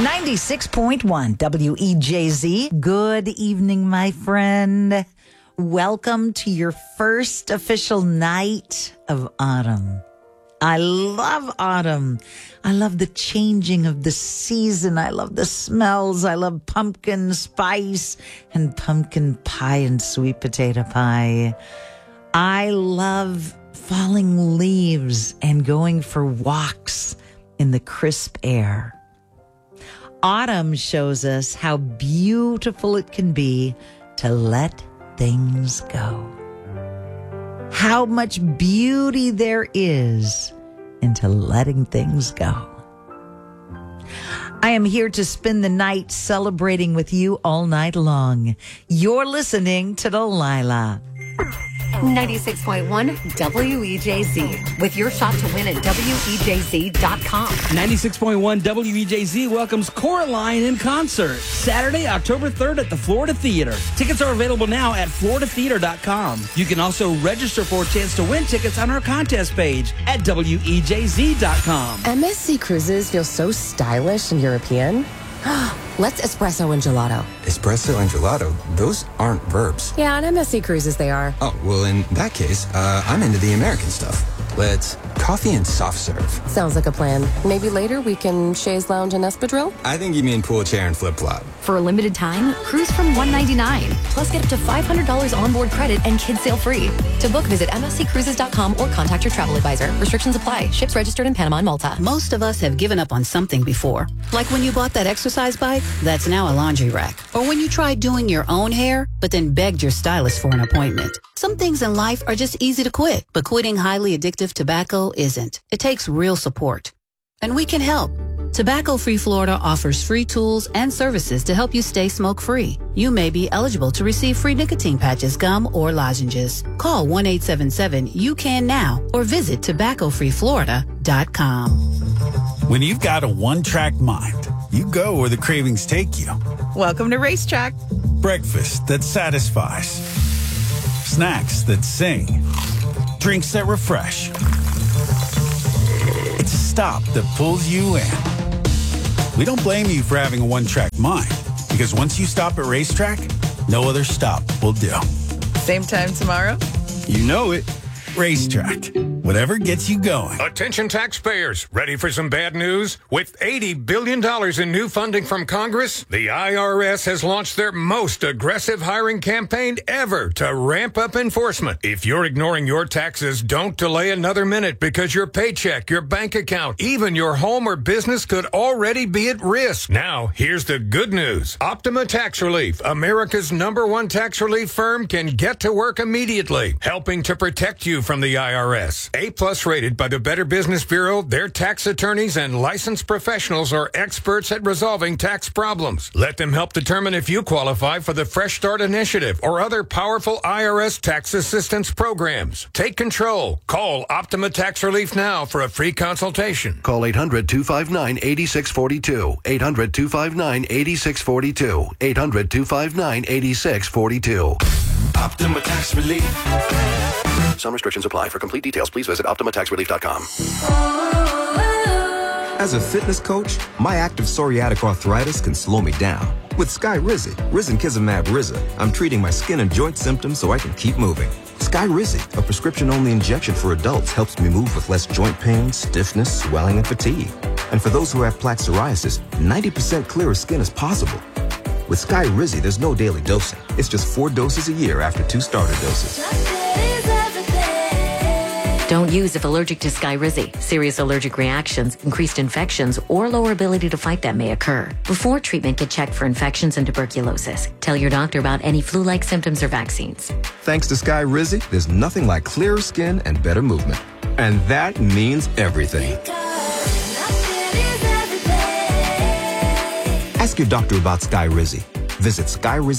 96.1 WEJZ. Good evening, my friend. Welcome to your first official night of autumn. I love autumn. I love the changing of the season. I love the smells. I love pumpkin spice and pumpkin pie and sweet potato pie. I love falling leaves and going for walks in the crisp air. Autumn shows us how beautiful it can be to let things go. How much beauty there is into letting things go. I am here to spend the night celebrating with you all night long. You're listening to Delilah. 96.1 WEJZ with your shot to win at WEJZ.com. 96.1 WEJZ welcomes Coraline in concert Saturday, October 3rd at the Florida Theater. Tickets are available now at floridatheater.com. You can also register for a chance to win tickets on our contest page at WEJZ.com. MSC Cruises feel so stylish and European. Let's espresso and gelato. Espresso and gelato? Those aren't verbs. Yeah, on MSC Cruises they are. Oh, well, in that case, I'm into the American stuff. Let's coffee and soft serve. Sounds like a plan. Maybe later we can chaise lounge and espadrille? I think you mean pool chair and flip-flop. For a limited time, cruise from $199. Plus get up to $500 onboard credit and kids sail free. To book, visit msccruises.com or contact your travel advisor. Restrictions apply. Ships registered in Panama and Malta. Most of us have given up on something before. Like when you bought that exercise bike, that's now a laundry rack. Or when you tried doing your own hair, but then begged your stylist for an appointment. Some things in life are just easy to quit, but quitting highly addictive tobacco isn't. It takes real support. And we can help. Tobacco Free Florida offers free tools and services to help you stay smoke-free. You may be eligible to receive free nicotine patches, gum, or lozenges. Call 1-877-YOU-CAN-NOW or visit tobaccofreeflorida.com. When you've got a one-track mind, you go where the cravings take you. Welcome to Racetrack. Breakfast that satisfies. Snacks that sing. Drinks that refresh. It's a stop that pulls you in. We don't blame you for having a one-track mind, because once you stop at Racetrack, no other stop will do. Same time tomorrow? You know it. Racetrack. Whatever gets you going. Attention taxpayers, ready for some bad news? With $80 billion in new funding from Congress, the IRS has launched their most aggressive hiring campaign ever to ramp up enforcement. If you're ignoring your taxes, don't delay another minute, because your paycheck, your bank account, even your home or business could already be at risk. Now, here's the good news. Optima Tax Relief, America's #1 tax relief firm, can get to work immediately, helping to protect you from the IRS. A+ rated by the Better Business Bureau, their tax attorneys and licensed professionals are experts at resolving tax problems. Let them help determine if you qualify for the Fresh Start Initiative or other powerful IRS tax assistance programs. Take control. Call Optima Tax Relief now for a free consultation. Call 800-259-8642. 800-259-8642. 800-259-8642. Optima Tax Relief. Some restrictions apply. For complete details, please visit OptimaTaxRelief.com. As a fitness coach, my active psoriatic arthritis can slow me down. With Skyrizi, Risankizumab Riza, I'm treating my skin and joint symptoms so I can keep moving. Skyrizi, a prescription-only injection for adults, helps me move with less joint pain, stiffness, swelling, and fatigue. And for those who have plaque psoriasis, 90% clearer skin is possible. With Skyrizi, there's no daily dosing. It's just 4 doses a year after 2 starter doses. Don't use if allergic to Skyrizi. Serious allergic reactions, increased infections, or lower ability to fight them may occur. Before treatment, get checked for infections and tuberculosis. Tell your doctor about any flu-like symptoms or vaccines. Thanks to Skyrizi, there's nothing like clearer skin and better movement. And that means everything. Ask your doctor about Skyrizi. Visit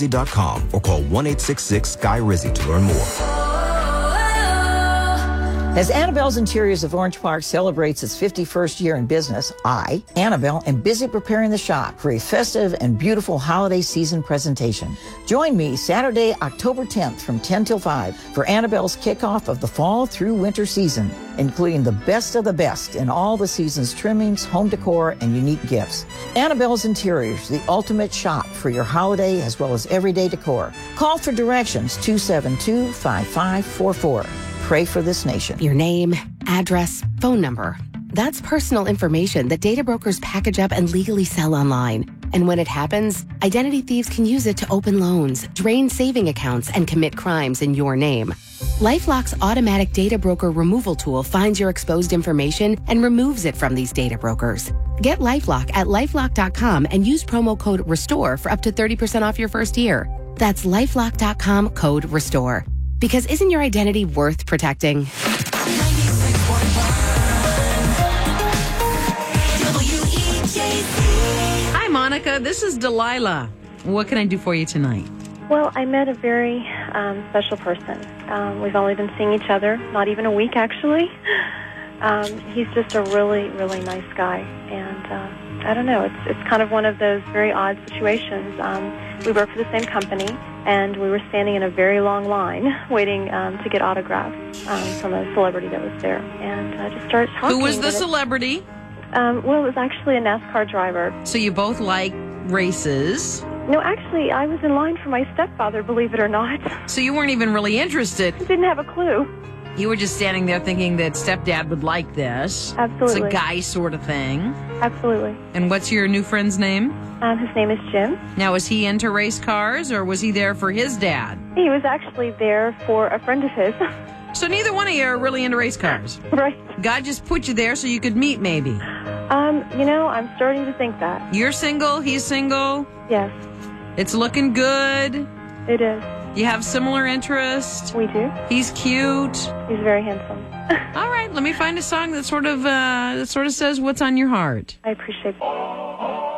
Skyrizi.com or call 1-866-SKY-RIZI to learn more. As Annabelle's Interiors of Orange Park celebrates its 51st year in business, I, Annabelle, am busy preparing the shop for a festive and beautiful holiday season presentation. Join me Saturday, October 10th from 10 till 5 for Annabelle's kickoff of the fall through winter season, including the best of the best in all the season's trimmings, home decor, and unique gifts. Annabelle's Interiors, the ultimate shop for your holiday as well as everyday decor. Call for directions 272-5544. Pray for this nation. Your name, address, phone number. That's personal information that data brokers package up and legally sell online. And when it happens, identity thieves can use it to open loans, drain saving accounts, and commit crimes in your name. LifeLock's automatic data broker removal tool finds your exposed information and removes it from these data brokers. Get LifeLock at LifeLock.com and use promo code RESTORE for up to 30% off your first year. That's LifeLock.com, code RESTORE. Because isn't your identity worth protecting? Hi, Monica. This is Delilah. What can I do for you tonight? Well, I met a very special person. We've only been seeing each other, not even a week, actually. He's just a really, really nice guy. And I don't know, it's kind of one of those very odd situations. We work for the same company, and we were standing in a very long line waiting to get autographs from a celebrity that was there. And I just started talking. Who was the celebrity? Well, it was actually a NASCAR driver. So you both like races? No, actually, I was in line for my stepfather, believe it or not. So you weren't even really interested? I didn't have a clue. You were just standing there thinking that stepdad would like this. Absolutely. It's a guy sort of thing. Absolutely. And what's your new friend's name? His name is Jim. Now, was he into race cars, or was he there for his dad? He was actually there for a friend of his. So neither one of you are really into race cars? Right. God just put you there so you could meet, maybe? I'm starting to think that. You're single, he's single? Yes. It's looking good? It is. You have similar interests? We do. He's cute? He's very handsome. All right, let me find a song that sort of says what's on your heart. I appreciate it.